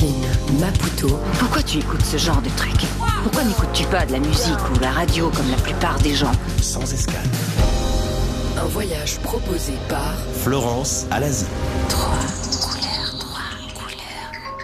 Delphine, Maputo. Pourquoi tu écoutes ce genre de truc? Pourquoi n'écoutes-tu pas de la musique ou la radio comme la plupart des gens? Sans escale. Un voyage proposé par Florence à l'Asie. 3,